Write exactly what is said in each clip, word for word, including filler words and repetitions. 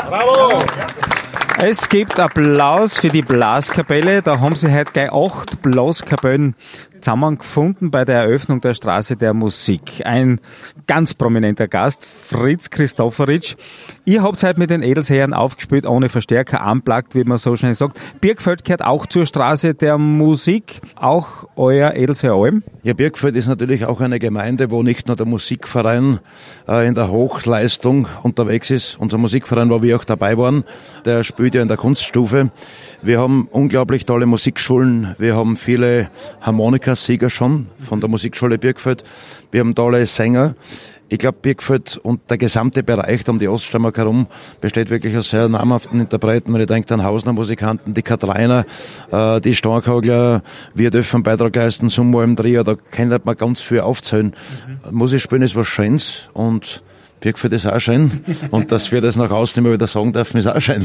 Bravo! Es gibt Applaus für die Blaskapelle. Da haben sie heute gleich acht Blaskapellen zusammengefunden bei der Eröffnung der Straße der Musik. Ein ganz prominenter Gast, Fritz Christofferitsch. Ihr habt heute mit den Edelsherren aufgespielt, ohne Verstärker, unplugged, wie man so schnell sagt. Birkfeld gehört auch zur Straße der Musik, auch euer Edelsherr Alm. Ja, Birkfeld ist natürlich auch eine Gemeinde, wo nicht nur der Musikverein äh, in der Hochleistung unterwegs ist. Unser Musikverein, wo wir auch dabei waren, der spielt ja in der Kunststufe. Wir haben unglaublich tolle Musikschulen. Wir haben viele Harmonikasieger schon von der Musikschule Birkfeld. Wir haben tolle Sänger. Ich glaube, Birkfeld und der gesamte Bereich um die Oststeiermark herum besteht wirklich aus sehr namhaften Interpreten. Wenn ich denke an Hausner Musikanten, die Katreiner, äh, die Starkhagler, wir dürfen Beitrag leisten zum Alm Trio, da kann man ganz viel aufzählen. Mhm. Musik spielen ist was Schönes und Birkfeld ist auch schön. Und dass wir das nach außen immer wieder sagen dürfen, ist auch schön.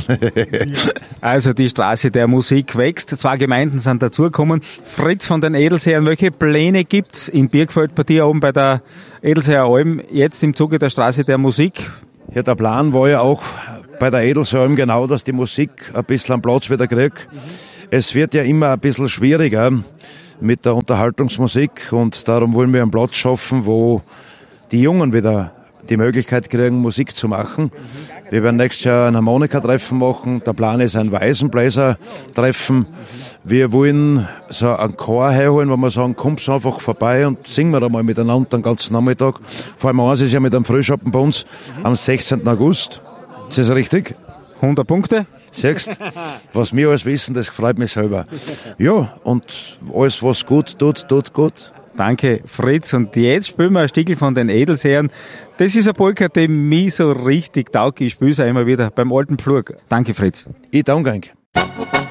Also die Straße der Musik wächst. Zwei Gemeinden sind dazugekommen. Fritz von den Edelsherren, welche Pläne gibt's in Birkfeld bei dir oben bei der Edelsherrer Alm jetzt im Zuge der Straße der Musik? Ja, der Plan war ja auch bei der Edelsherrer Alm genau, dass die Musik ein bisschen am Platz wieder kriegt. Mhm. Es wird ja immer ein bisschen schwieriger mit der Unterhaltungsmusik und darum wollen wir einen Platz schaffen, wo die Jungen wieder die Möglichkeit kriegen, Musik zu machen. Wir werden nächstes Jahr ein Harmonika-Treffen machen. Der Plan ist ein Waisenbläser-Treffen. Wir wollen so einen Chor herholen, wo wir sagen, kommt einfach vorbei und singen wir da mal miteinander den ganzen Nachmittag. Vor allem eins ist ja mit einem Frühschoppen bei uns am sechzehnten August. Ist das richtig? hundert Punkte. Siehst, was wir alles wissen, das freut mich selber. Ja, und alles, was gut tut, tut gut. Danke, Fritz. Und jetzt spielen wir ein Stückchen von den Edelsherren. Das ist eine Polka, die mich so richtig taugt. Ich spiele es auch immer wieder beim alten Pflug. Danke, Fritz. Ich danke.